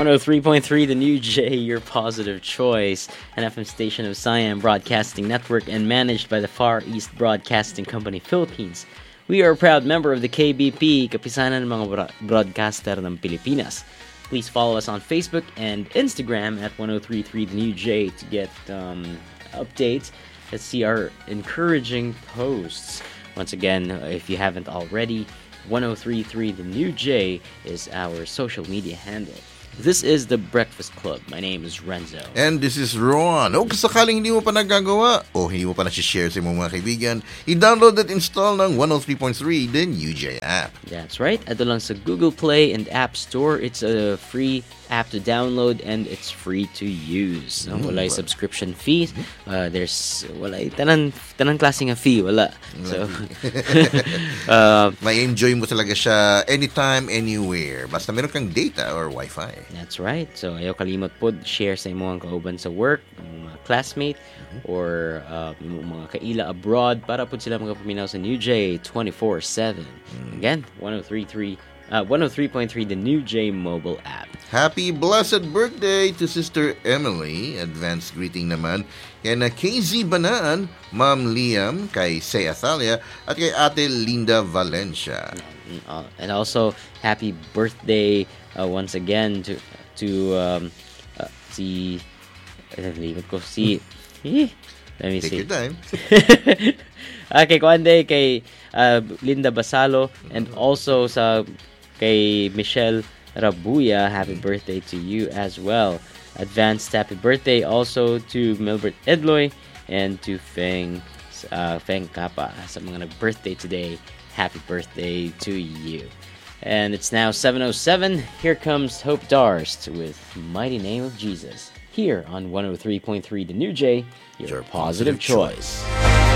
103.3 The New J, your positive choice, an FM station of Siam Broadcasting Network and managed by the Far East Broadcasting Company Philippines. We are a proud member of the KBP, Kapisanan ng mga Broadcaster ng Pilipinas. Please follow us on Facebook and Instagram at 1033 The New J to get updates. Let's see our encouraging posts. Once again, if you haven't already, 1033 The New J is our social media handle. This is the Breakfast Club. My name is Renzo. And this is Ron. O sakaling hindi mo pa nagagawa o hindi mo pa na-share sa mga kaibigan, i-download at install ng 103.3 The New J app. That's right. Ito lang sa Google Play and App Store. It's a free app to download and it's free to use. Walay subscription fees. There's walay tanang klaseng fee wala. So may enjoy mo talaga siya anytime, anywhere. Basta meron kang data or Wi-Fi. That's right. So ayaw kalimot po share sa imong kauban sa work, mga classmate or mga kaila abroad para po sila magapaminaw sa New J 24/7. Again, 103.3 The New J mobile app. Happy blessed birthday to Sister Emily. Advanced greeting naman kay na KZ Banaan, Ma'am Liam, kay Say Athalia, at kay Ate Linda Valencia. And also, happy birthday once again to si let me see. Let me Take see. your time. Kay Kwande, kay Linda Basalo, and also kay Michelle Rabuya, happy birthday to you as well. Advanced happy birthday also to Milbert Edloy and to Feng Kappa sa mga nag-birthday today. Happy birthday to you. And it's now 7:07. Here comes Hope Darst with Mighty Name of Jesus here on 103.3 The New J, your positive choice.